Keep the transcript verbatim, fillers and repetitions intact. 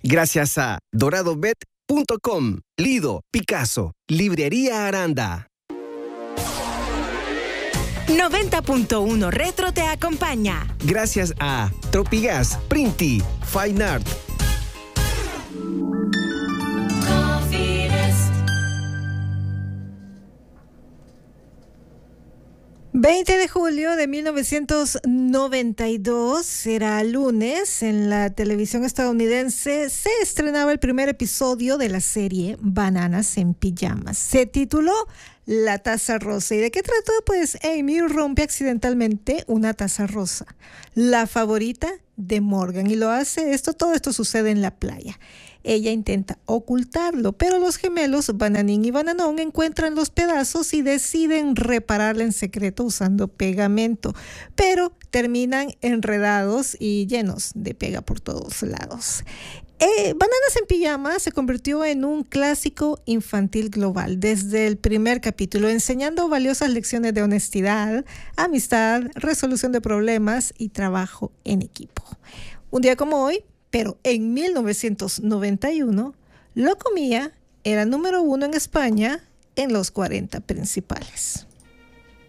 Gracias a dorado bet punto com, Lido, Picasso, Librería Aranda. noventa punto uno Retro te acompaña. Gracias a Tropigas, Printi, Fine Art. veinte de julio de mil novecientos noventa y dos, era lunes, en la televisión estadounidense se estrenaba el primer episodio de la serie Bananas en Pijamas. Se tituló La Taza Rosa. ¿Y de qué trató? Pues Amy rompe accidentalmente una taza rosa, la favorita de Morgan, y lo hace, esto, todo esto sucede en la playa. Ella intenta ocultarlo, pero los gemelos Bananín y Bananón encuentran los pedazos y deciden repararla en secreto usando pegamento, pero terminan enredados y llenos de pega por todos lados. Eh, Bananas en Pijama se convirtió en un clásico infantil global desde el primer capítulo, enseñando valiosas lecciones de honestidad, amistad, resolución de problemas y trabajo en equipo. Un día como hoy, pero en mil novecientos noventa y uno, Lo Comía era número uno en España en los cuarenta principales.